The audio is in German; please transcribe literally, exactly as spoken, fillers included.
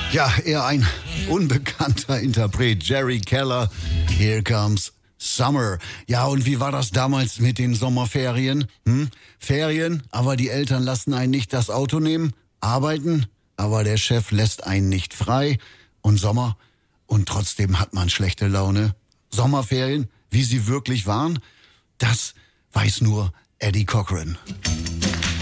Ja, eher ein unbekannter Interpret, Jerry Keller. Here comes Summer. Ja, und wie war das damals mit den Sommerferien? Hm? Ferien, aber die Eltern lassen einen nicht das Auto nehmen. Arbeiten, aber der Chef lässt einen nicht frei. Und Sommer, und trotzdem hat man schlechte Laune. Sommerferien, wie sie wirklich waren, das weiß nur Eddie Cochran.